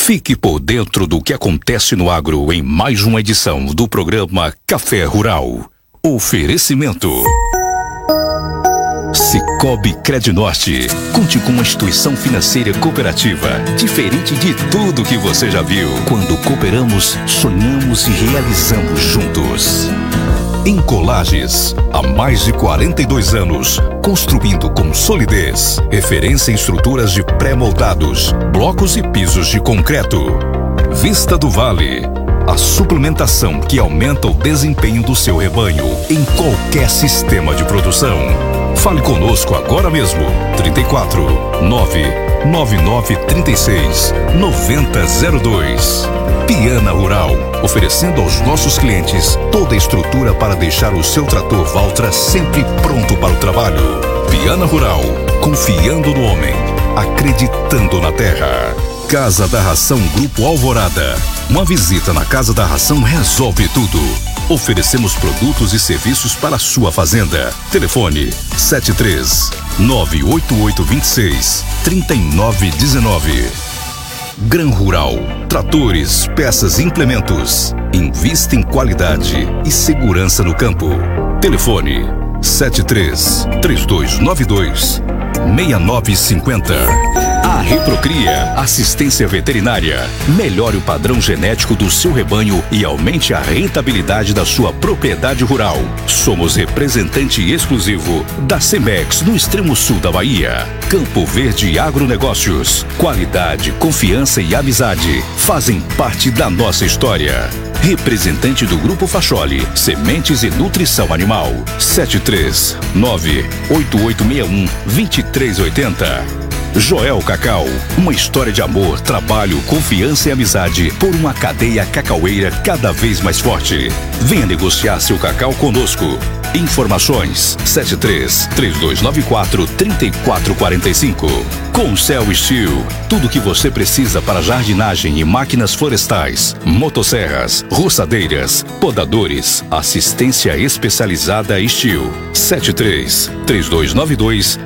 Fique por dentro do que acontece no agro em mais uma edição do programa Café Rural. Oferecimento Sicoob Crednorte. Conte com uma instituição financeira cooperativa, diferente de tudo que você já viu. Quando cooperamos, sonhamos e realizamos juntos. Em Colages, há mais de 42 anos, construindo com solidez, referência em estruturas de pré-moldados, blocos e pisos de concreto. Vista do Vale, a suplementação que aumenta o desempenho do seu rebanho em qualquer sistema de produção. Fale conosco agora mesmo. 34 999 36 9002. Piana Rural, oferecendo aos nossos clientes toda a estrutura para deixar o seu trator Valtra sempre pronto para o trabalho. Piana Rural, confiando no homem, acreditando na terra. Casa da Ração Grupo Alvorada. Uma visita na Casa da Ração resolve tudo. Oferecemos produtos e serviços para a sua fazenda. Telefone 73 98826 3919. Gran Rural, tratores, peças e implementos. Invista em qualidade e segurança no campo. Telefone 73 3292 6950. A Reprocria, assistência veterinária. Melhore o padrão genético do seu rebanho e aumente a rentabilidade da sua propriedade rural. Somos representante exclusivo da Cemex no extremo sul da Bahia. Campo Verde Agronegócios. Qualidade, confiança e amizade fazem parte da nossa história. Representante do Grupo Facholi, Sementes e Nutrição Animal. 73 98861 2380. Joel Cacau, uma história de amor, trabalho, confiança e amizade por uma cadeia cacaueira cada vez mais forte. Venha negociar seu cacau conosco. Informações 73 3294 3445. Concel Steel, tudo que você precisa para jardinagem e máquinas florestais, motosserras, roçadeiras, podadores, assistência especializada Steel. 73 3292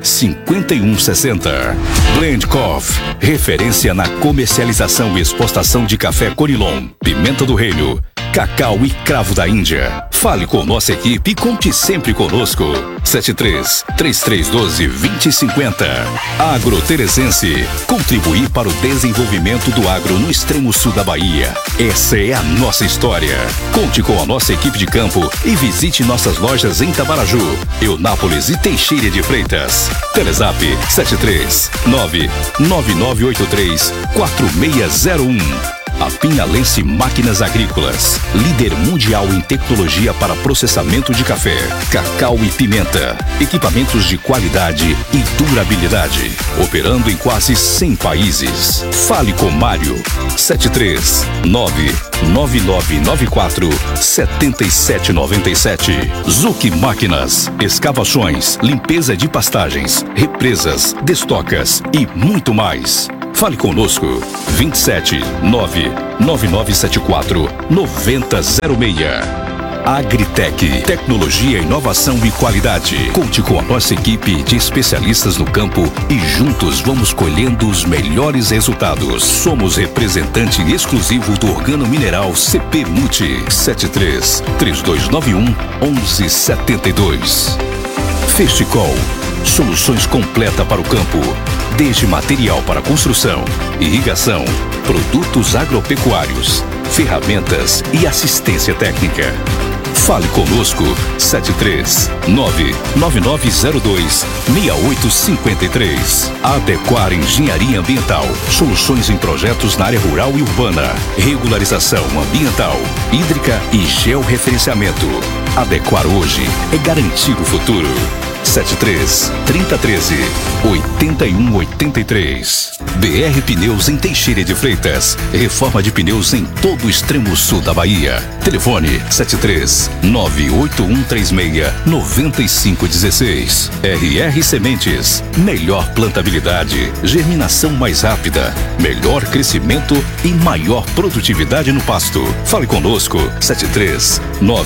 5160. Blend Coffee, referência na comercialização e exportação de café Conilon, pimenta do reino, cacau e cravo da Índia. Fale com nossa equipe e conte sempre conosco. 73 3312 2050. Agro Teresense, contribuir para o desenvolvimento do agro no extremo sul da Bahia. Essa é a nossa história. Conte com a nossa equipe de campo e visite nossas lojas em Tamaraju, Eunápolis e Teixeira de Freitas. Telezap 73 99983 4601. A Pinhalense Máquinas Agrícolas, líder mundial em tecnologia para processamento de café, cacau e pimenta. Equipamentos de qualidade e durabilidade, operando em quase 100 países. Fale com Mário. 73 99994 7797. Zuc Máquinas, escavações, limpeza de pastagens, represas, destocas e muito mais. Fale conosco. 27 99974 9006. Agritec, tecnologia, inovação e qualidade. Conte com a nossa equipe de especialistas no campo e juntos vamos colhendo os melhores resultados. Somos representante exclusivo do organo mineral CP Multi. 73 3291 1172. Festicol, soluções completa para o campo, desde material para construção, irrigação, produtos agropecuários, ferramentas e assistência técnica. Fale conosco. 73 99902 6853. Adequar Engenharia Ambiental, soluções em projetos na área rural e urbana, regularização ambiental, hídrica e georreferenciamento. Adequar hoje é garantir o futuro. 73 3013 8183. BR Pneus em Teixeira de Freitas. Reforma de pneus em todo o extremo sul da Bahia. Telefone 73 98136 9516. RR Sementes. Melhor plantabilidade, germinação mais rápida, melhor crescimento e maior produtividade no pasto. Fale conosco. 73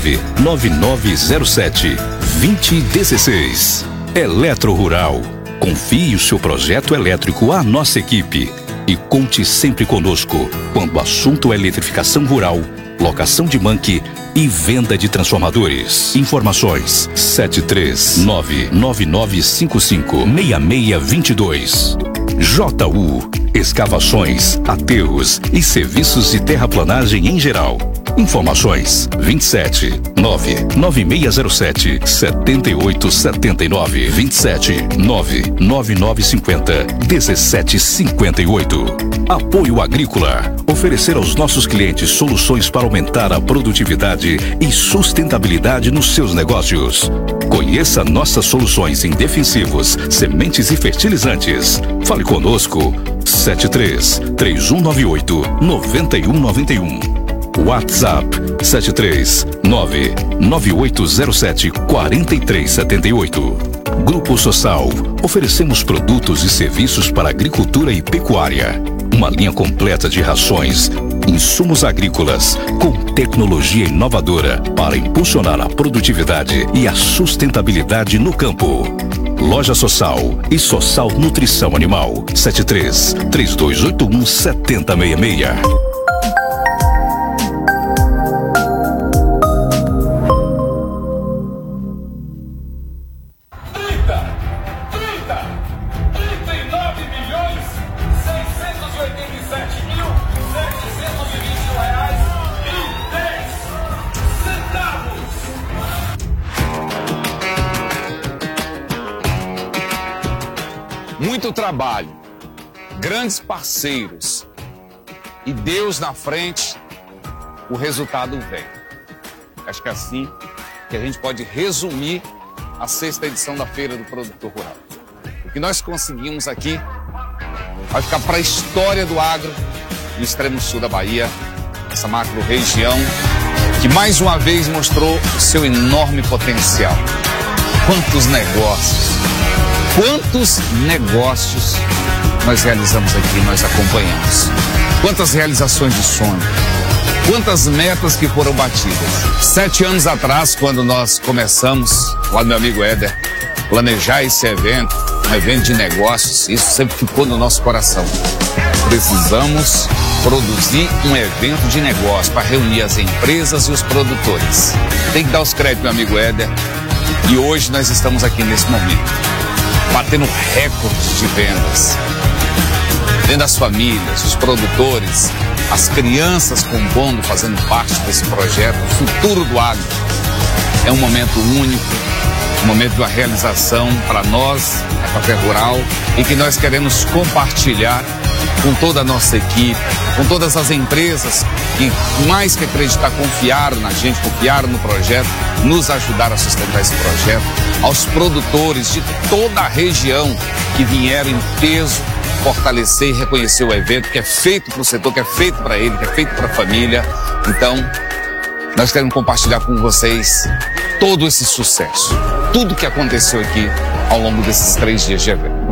99907 2016. Eletro Rural. Confie o seu projeto elétrico à nossa equipe. E conte sempre conosco quando o assunto é eletrificação rural, locação de manque e venda de transformadores. Informações 73999556622. JU Escavações, aterros e serviços de terraplanagem em geral. Informações 27 99607 7879 27 99950 1758. Apoio Agrícola. Oferecer aos nossos clientes soluções para aumentar a produtividade e sustentabilidade nos seus negócios. Conheça nossas soluções em defensivos, sementes e fertilizantes. Fale conosco 73 3198 9191. WhatsApp 73998074378. Grupo Sossal. Oferecemos produtos e serviços para agricultura e pecuária. Uma linha completa de rações, insumos agrícolas com tecnologia inovadora para impulsionar a produtividade e a sustentabilidade no campo. Loja Sossal e Sossal Nutrição Animal 73 3281 7066. Muito trabalho, grandes parceiros e Deus na frente, o resultado vem. Acho que é assim que a gente pode resumir a 6ª edição da Feira do Produtor Rural. O que nós conseguimos aqui vai ficar para a história do agro no extremo sul da Bahia, essa macro-região que mais uma vez mostrou o seu enorme potencial. Quantos negócios nós realizamos aqui, nós acompanhamos. Quantas realizações de sonho, quantas metas que foram batidas. 7 anos atrás, quando nós começamos, lá do meu amigo Éder, planejar esse evento, um evento de negócios, isso sempre ficou no nosso coração. Precisamos produzir um evento de negócio para reunir as empresas e os produtores. Tem que dar os créditos, meu amigo Éder. E hoje nós estamos aqui nesse momento, batendo recordes de vendas. Vendo as famílias, os produtores, as crianças compondo, fazendo parte desse projeto, o futuro do agro. É um momento único, um momento de uma realização para nós, a Café Rural, e que nós queremos compartilhar com toda a nossa equipe, com todas as empresas que, mais que acreditar, confiaram na gente, confiaram no projeto, nos ajudaram a sustentar esse projeto, aos produtores de toda a região que vieram em peso fortalecer e reconhecer o evento, que é feito para o setor, que é feito para ele, que é feito para a família. Então, nós queremos compartilhar com vocês todo esse sucesso, tudo que aconteceu aqui ao longo desses 3 dias de evento.